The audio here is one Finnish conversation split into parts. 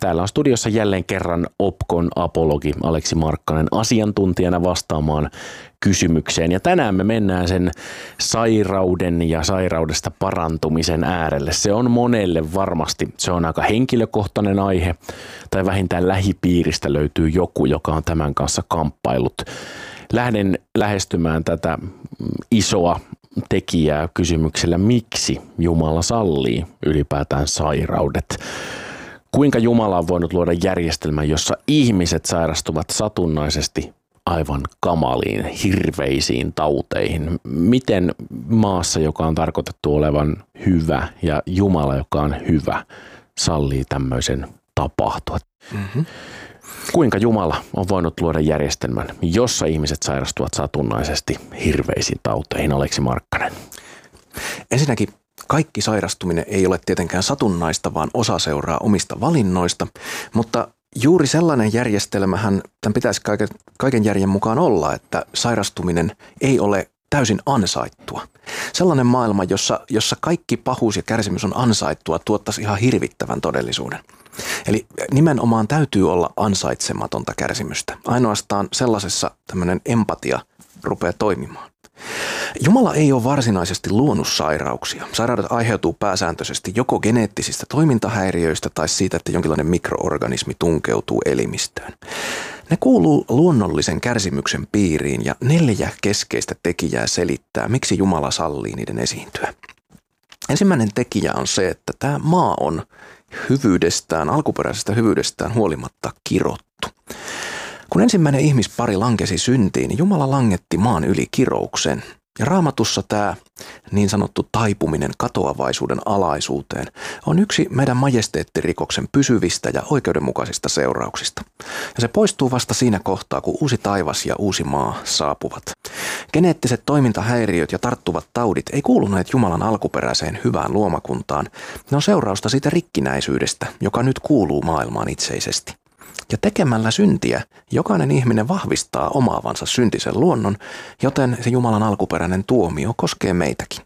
täällä on studiossa jälleen kerran Opcon apologi Aleksi Markkanen asiantuntijana vastaamaan kysymykseen. Ja tänään me mennään sen sairauden ja sairaudesta parantumisen äärelle. Se on monelle varmasti, se on aika henkilökohtainen aihe, tai vähintään lähipiiristä löytyy joku, joka on tämän kanssa kamppailut. Lähden lähestymään tätä isoa tekijää kysymyksellä, miksi Jumala sallii ylipäätään sairaudet. Kuinka Jumala on voinut luoda järjestelmän, jossa ihmiset sairastuvat satunnaisesti aivan kamaliin, hirveisiin tauteihin? Miten maassa, joka on tarkoitettu olevan hyvä ja Jumala, joka on hyvä, sallii tämmöisen tapahtua? Kuinka Jumala on voinut luoda järjestelmän, jossa ihmiset sairastuvat satunnaisesti hirveisiin tauteihin? Aleksi Markkanen. Ensinnäkin kaikki sairastuminen ei ole tietenkään satunnaista, vaan osa seuraa omista valinnoista, mutta juuri sellainen järjestelmähän tämän pitäisi kaiken järjen mukaan olla, että sairastuminen ei ole täysin ansaittua. Sellainen maailma, jossa kaikki pahuus ja kärsimys on ansaittua, tuottaisi ihan hirvittävän todellisuuden. Eli nimenomaan täytyy olla ansaitsematonta kärsimystä. Ainoastaan sellaisessa tämmöinen empatia rupeaa toimimaan. Jumala ei ole varsinaisesti luonut sairauksia. Sairaudet aiheutuu pääsääntöisesti joko geneettisistä toimintahäiriöistä tai siitä, että jonkinlainen mikroorganismi tunkeutuu elimistöön. Ne kuuluu luonnollisen kärsimyksen piiriin ja 4 keskeistä tekijää selittää, miksi Jumala sallii niiden esiintyä. Ensimmäinen tekijä on se, että tämä maa on hyvyydestään, alkuperäisestä hyvyydestään huolimatta kirottu. Kun ensimmäinen ihmispari lankesi syntiin, niin Jumala langetti maan yli kirouksen. Ja Raamatussa tämä niin sanottu taipuminen katoavaisuuden alaisuuteen on yksi meidän majesteettirikoksen pysyvistä ja oikeudenmukaisista seurauksista. Ja se poistuu vasta siinä kohtaa, kun uusi taivas ja uusi maa saapuvat. Geneettiset toimintahäiriöt ja tarttuvat taudit ei kuuluneet Jumalan alkuperäiseen hyvään luomakuntaan. Ne on seurausta siitä rikkinäisyydestä, joka nyt kuuluu maailmaan itseisesti. Ja tekemällä syntiä jokainen ihminen vahvistaa omaavansa syntisen luonnon, joten se Jumalan alkuperäinen tuomio koskee meitäkin.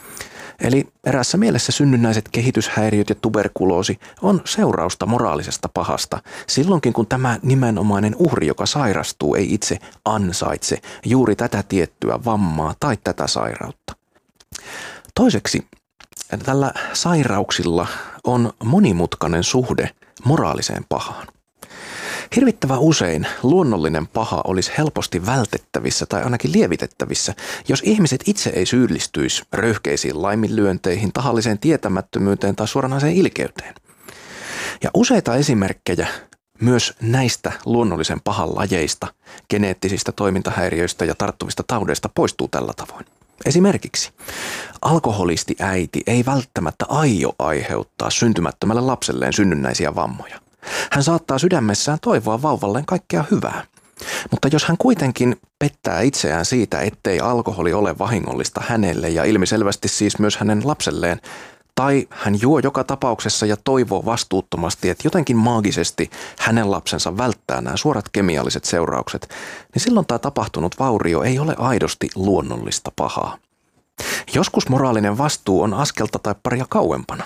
Eli eräässä mielessä synnynnäiset kehityshäiriöt ja tuberkuloosi on seurausta moraalisesta pahasta, silloinkin kun tämä nimenomainen uhri, joka sairastuu, ei itse ansaitse juuri tätä tiettyä vammaa tai tätä sairautta. Toiseksi, tällä sairauksilla on monimutkainen suhde moraaliseen pahaan. Hirvittävän usein luonnollinen paha olisi helposti vältettävissä tai ainakin lievitettävissä, jos ihmiset itse ei syyllistyisi röyhkeisiin laiminlyönteihin, tahalliseen tietämättömyyteen tai suoranaiseen ilkeyteen. Ja useita esimerkkejä myös näistä luonnollisen pahan lajeista, geneettisistä toimintahäiriöistä ja tarttuvista taudeista poistuu tällä tavoin. Esimerkiksi alkoholisti äiti ei välttämättä aio aiheuttaa syntymättömälle lapselleen synnynnäisiä vammoja. Hän saattaa sydämessään toivoa vauvalleen kaikkea hyvää. Mutta jos hän kuitenkin pettää itseään siitä, ettei alkoholi ole vahingollista hänelle ja ilmiselvästi siis myös hänen lapselleen, tai hän juo joka tapauksessa ja toivoo vastuuttomasti, että jotenkin maagisesti hänen lapsensa välttää nämä suorat kemialliset seuraukset, niin silloin tämä tapahtunut vaurio ei ole aidosti luonnollista pahaa. Joskus moraalinen vastuu on askelta tai paria kauempana.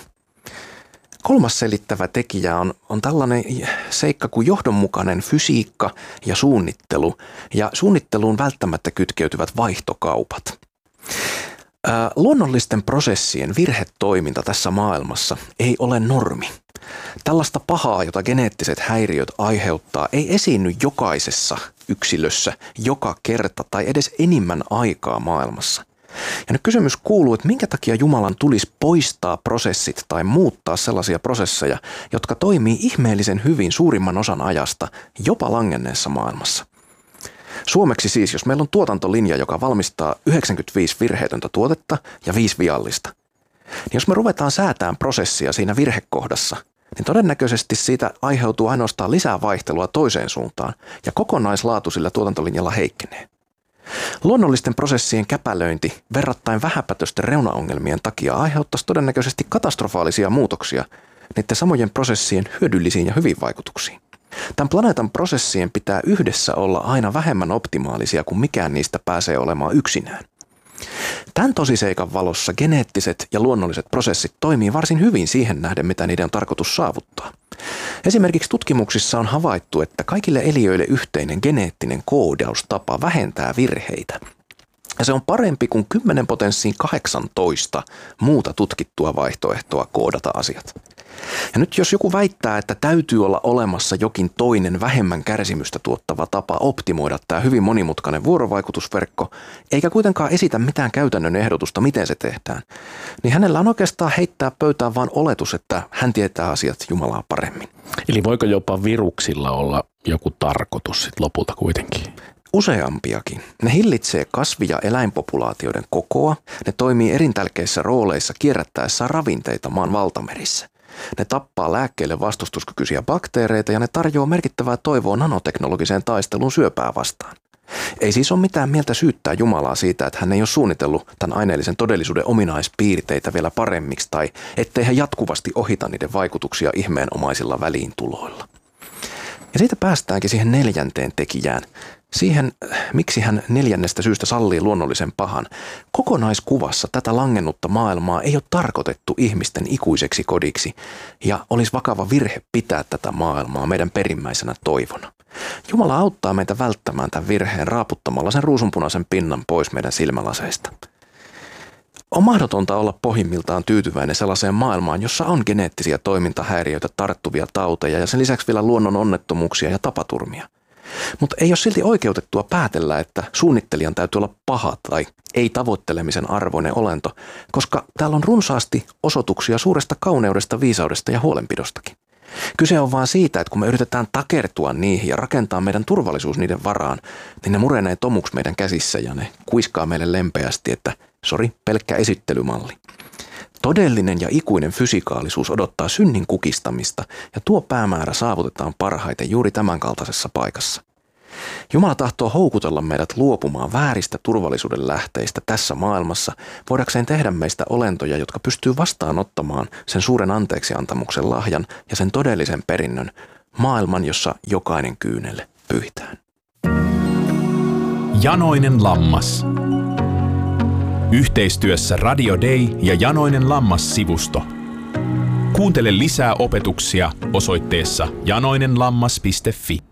Kolmas selittävä tekijä on tällainen seikka kuin johdonmukainen fysiikka ja suunnittelu, ja suunnitteluun välttämättä kytkeytyvät vaihtokaupat. Luonnollisten prosessien virhetoiminta tässä maailmassa ei ole normi. Tällaista pahaa, jota geneettiset häiriöt aiheuttaa, ei esiinny jokaisessa yksilössä joka kerta tai edes enimmän aikaa maailmassa. Ja nyt kysymys kuuluu, että minkä takia Jumalan tulisi poistaa prosessit tai muuttaa sellaisia prosesseja, jotka toimii ihmeellisen hyvin suurimman osan ajasta jopa langenneessa maailmassa. Suomeksi siis, jos meillä on tuotantolinja, joka valmistaa 95 virheetöntä tuotetta ja 5 viallista, niin jos me ruvetaan säätämään prosessia siinä virhekohdassa, niin todennäköisesti siitä aiheutuu ainoastaan lisää vaihtelua toiseen suuntaan ja kokonaislaatu sillä tuotantolinjalla heikkenee. Luonnollisten prosessien käpälöinti verrattain vähäpätöisten reunaongelmien takia aiheuttaisi todennäköisesti katastrofaalisia muutoksia niiden samojen prosessien hyödyllisiin ja hyviin vaikutuksiin. Tämän planeetan prosessien pitää yhdessä olla aina vähemmän optimaalisia, kuin mikään niistä pääsee olemaan yksinään. Tämän tosiseikan valossa geneettiset ja luonnolliset prosessit toimii varsin hyvin siihen nähden, mitä niiden on tarkoitus saavuttaa. Esimerkiksi tutkimuksissa on havaittu, että kaikille eliöille yhteinen geneettinen koodaustapa vähentää virheitä. Ja se on parempi kuin 10 potenssiin 18 muuta tutkittua vaihtoehtoa koodata asiat. Ja nyt jos joku väittää, että täytyy olla olemassa jokin toinen vähemmän kärsimystä tuottava tapa optimoida tämä hyvin monimutkainen vuorovaikutusverkko, eikä kuitenkaan esitä mitään käytännön ehdotusta, miten se tehdään, niin hänellä on oikeastaan heittää pöytään vain oletus, että hän tietää asiat Jumalaa paremmin. Eli voiko jopa viruksilla olla joku tarkoitus sit lopulta kuitenkin? Useampiakin. Ne hillitsee kasvi- ja eläinpopulaatioiden kokoa, ne toimii erintälkeissä rooleissa kierrättäessään ravinteita maan valtamerissä. Ne tappaa lääkkeille vastustuskykyisiä bakteereita ja ne tarjoaa merkittävää toivoa nanoteknologiseen taisteluun syöpää vastaan. Ei siis ole mitään mieltä syyttää Jumalaa siitä, että hän ei ole suunnitellut tämän aineellisen todellisuuden ominaispiirteitä vielä paremmiksi tai ettei hän jatkuvasti ohita niiden vaikutuksia ihmeenomaisilla väliintuloilla. Ja siitä päästäänkin siihen 4. tekijään. Siihen, miksi hän 4. syystä sallii luonnollisen pahan. Kokonaiskuvassa tätä langennutta maailmaa ei ole tarkoitettu ihmisten ikuiseksi kodiksi ja olisi vakava virhe pitää tätä maailmaa meidän perimmäisenä toivona. Jumala auttaa meitä välttämään tämän virheen raaputtamalla sen ruusunpunaisen pinnan pois meidän silmälaseista. On mahdotonta olla pohjimmiltaan tyytyväinen sellaiseen maailmaan, jossa on geneettisiä toimintahäiriöitä, tarttuvia tauteja ja sen lisäksi vielä luonnon onnettomuuksia ja tapaturmia. Mutta ei ole silti oikeutettua päätellä, että suunnittelijan täytyy olla paha tai ei tavoittelemisen arvoinen olento, koska täällä on runsaasti osoituksia suuresta kauneudesta, viisaudesta ja huolenpidostakin. Kyse on vaan siitä, että kun me yritetään takertua niihin ja rakentaa meidän turvallisuus niiden varaan, niin ne murenee tomuksi meidän käsissä ja ne kuiskaa meille lempeästi, että pelkkä esittelymalli. Todellinen ja ikuinen fysikaalisuus odottaa synnin kukistamista ja tuo päämäärä saavutetaan parhaiten juuri tämän kaltaisessa paikassa. Jumala tahtoo houkutella meidät luopumaan vääristä turvallisuuden lähteistä tässä maailmassa, voidakseen tehdä meistä olentoja, jotka pystyy vastaanottamaan sen suuren anteeksiantamuksen lahjan ja sen todellisen perinnön, maailman, jossa jokainen kyynel pyyhitään. Janoinen lammas. Yhteistyössä Radio Day ja Janoinen Lammas-sivusto. Kuuntele lisää opetuksia osoitteessa janoinenlammas.fi.